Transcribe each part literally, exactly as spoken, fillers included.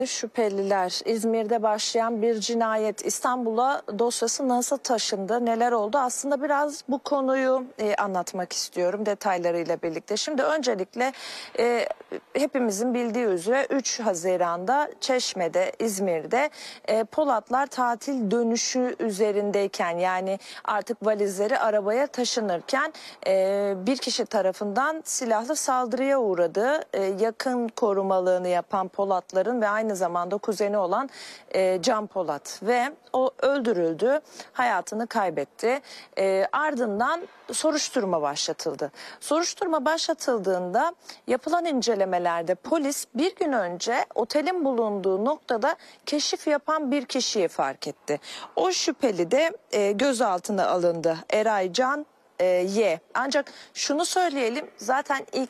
Şüpheliler, İzmir'de başlayan bir cinayet İstanbul'a dosyası nasıl taşındı, neler oldu? Aslında biraz bu konuyu e, anlatmak istiyorum detaylarıyla birlikte. Şimdi öncelikle e, hepimizin bildiği üzere üç Haziran'da Çeşme'de, İzmir'de e, Polatlar tatil dönüşü üzerindeyken, yani artık valizleri arabaya taşınırken e, bir kişi tarafından silahlı saldırıya uğradı. E, yakın korumalığını yapan Polatların ve aynı zamanda kuzeni olan e, Can Polat ve o öldürüldü, hayatını kaybetti. E, ardından soruşturma başlatıldı. Soruşturma başlatıldığında yapılan incelemelerde polis bir gün önce otelin bulunduğu noktada keşif yapan bir kişiyi fark etti. O şüpheli de e, gözaltına alındı. Eray Can E, Y. Ancak şunu söyleyelim, zaten ilk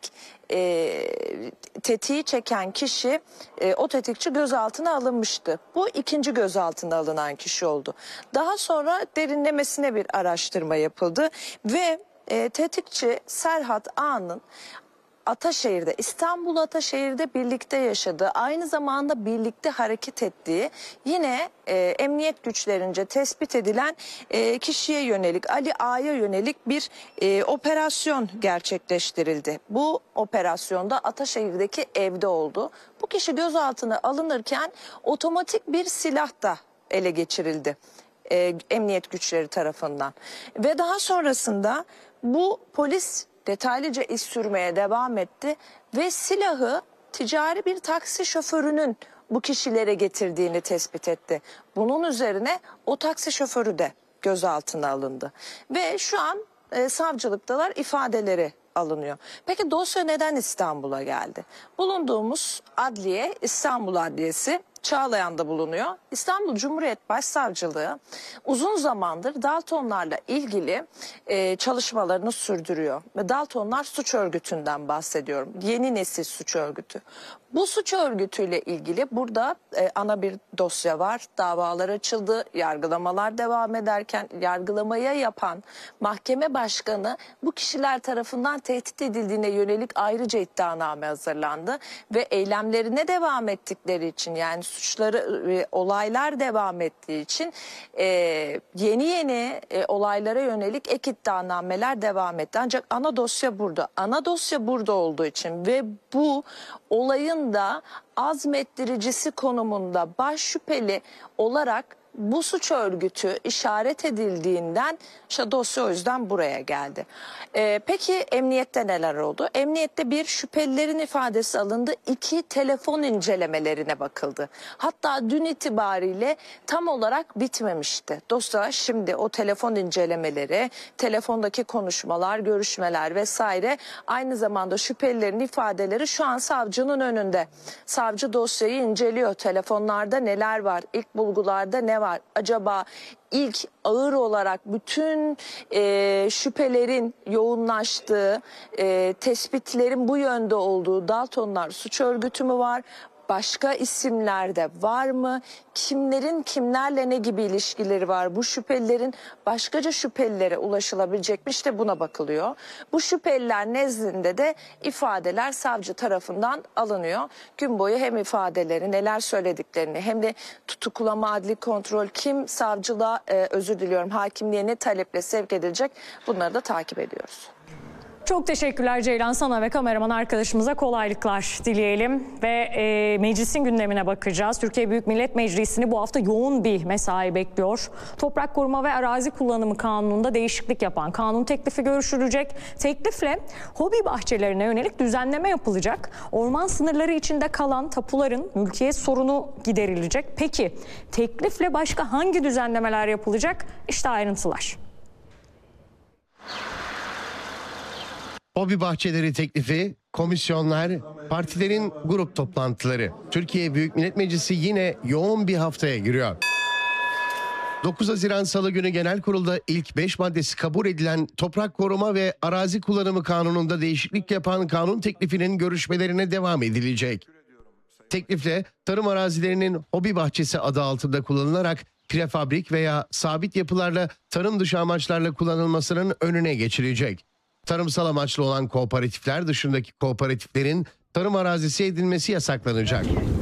e, tetiği çeken kişi, e, o tetikçi gözaltına alınmıştı. Bu ikinci gözaltına alınan kişi oldu. Daha sonra derinlemesine bir araştırma yapıldı ve e, tetikçi Serhat A'nın Ataşehir'de, İstanbul Ataşehir'de birlikte yaşadığı, aynı zamanda birlikte hareket ettiği, yine e, emniyet güçlerince tespit edilen e, kişiye yönelik, Ali A'ya yönelik bir e, operasyon gerçekleştirildi. Bu operasyonda Ataşehir'deki evde oldu. Bu kişi gözaltına alınırken otomatik bir silah da ele geçirildi e, emniyet güçleri tarafından. Ve daha sonrasında bu polis detaylıca iz sürmeye devam etti ve silahı ticari bir taksi şoförünün bu kişilere getirdiğini tespit etti. Bunun üzerine o taksi şoförü de gözaltına alındı ve şu an e, savcılıktalar, ifadeleri alınıyor. Peki dosya neden İstanbul'a geldi? Bulunduğumuz adliye İstanbul Adliyesi Çağlayan'da bulunuyor. İstanbul Cumhuriyet Başsavcılığı uzun zamandır Daltonlarla ilgili e, çalışmalarını sürdürüyor. Ve Daltonlar suç örgütünden bahsediyorum. Yeni nesil suç örgütü. Bu suç örgütüyle ilgili burada e, ana bir dosya var. Davalar açıldı, yargılamalar devam ederken yargılamayı yapan mahkeme başkanı bu kişiler tarafından tehdit edildiğine yönelik ayrıca iddianame hazırlandı. Ve eylemlerine devam ettikleri için, yani suçları, e, olaylar devam ettiği için e, yeni yeni e, olaylara yönelik ek iddianameler devam etti. Ancak ana dosya burada. Ana dosya burada olduğu için ve bu olayın da azmettiricisi konumunda baş şüpheli olarak bu suç örgütü işaret edildiğinden işte dosya o yüzden buraya geldi. Ee, peki emniyette neler oldu? Emniyette bir, şüphelilerin ifadesi alındı. İki, telefon incelemelerine bakıldı. Hatta dün itibariyle tam olarak bitmemişti. Dosya şimdi o telefon incelemeleri, telefondaki konuşmalar, görüşmeler vesaire, aynı zamanda şüphelilerin ifadeleri şu an savcının önünde. Savcı dosyayı inceliyor. Telefonlarda neler var? İlk bulgularda ne var? Acaba ilk ağır olarak bütün e, şüphelerin yoğunlaştığı, e, tespitlerin bu yönde olduğu Daltonlar suç örgütü mü var? Başka isimler de var mı? Kimlerin kimlerle ne gibi ilişkileri var? Bu şüphelilerin başkaca şüphelilere ulaşılabilecek mi? İşte buna bakılıyor. Bu şüpheliler nezdinde de ifadeler savcı tarafından alınıyor. Gün boyu hem ifadeleri, neler söylediklerini, hem de tutuklama, adli kontrol, kim savcılığa, e, özür diliyorum, hakimliğe ne taleple sevk edilecek, bunları da takip ediyoruz. Çok teşekkürler Ceylan, sana ve kameraman arkadaşımıza kolaylıklar dileyelim ve e, meclisin gündemine bakacağız. Türkiye Büyük Millet Meclisi'ni bu hafta yoğun bir mesai bekliyor. Toprak Koruma ve Arazi Kullanımı Kanunu'nda değişiklik yapan kanun teklifi görüşülecek. Teklifle hobi bahçelerine yönelik düzenleme yapılacak. Orman sınırları içinde kalan tapuların mülkiyet sorunu giderilecek. Peki teklifle başka hangi düzenlemeler yapılacak? İşte ayrıntılar. Hobi bahçeleri teklifi, komisyonlar, partilerin grup toplantıları. Türkiye Büyük Millet Meclisi yine yoğun bir haftaya giriyor. dokuz Haziran Salı günü Genel Kurul'da ilk beş maddesi kabul edilen Toprak Koruma ve Arazi Kullanımı Kanunu'nda değişiklik yapan kanun teklifinin görüşmelerine devam edilecek. Teklifle tarım arazilerinin hobi bahçesi adı altında kullanılarak prefabrik veya sabit yapılarla tarım dışı amaçlarla kullanılmasının önüne geçilecek. Tarımsal amaçlı olan kooperatifler dışındaki kooperatiflerin tarım arazisi edinmesi yasaklanacak.